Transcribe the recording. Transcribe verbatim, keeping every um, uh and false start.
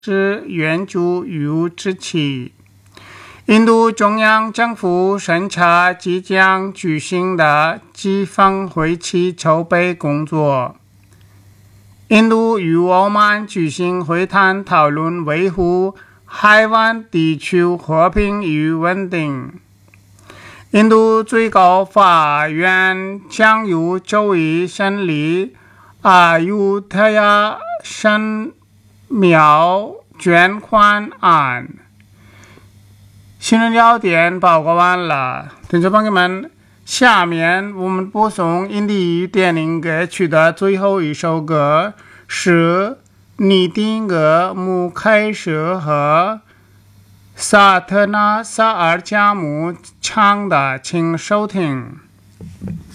之援助与支持。印度中央政府审查即将举行的 G 峰会期筹备工作。印度与欧曼举行会谈，讨论维护海湾地区和平与稳定。印度最高法院将于周一审理阿尤特亚神庙捐款案。新闻焦点报告完了，听众朋友们，下面我们播送印地语电影歌曲的最后一首歌，是尼丁格穆凯舍和萨特纳萨尔加姆唱的，请收听。